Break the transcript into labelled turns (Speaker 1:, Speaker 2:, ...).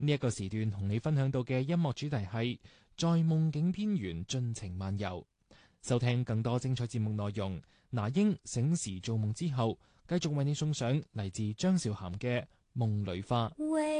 Speaker 1: 呢一個時段同你分享到嘅音樂主題係在夢境邊緣盡情漫遊。收聽更多精彩節目內容，那英醒時做夢之後，繼續為你送上嚟自張韶涵嘅夢裏花。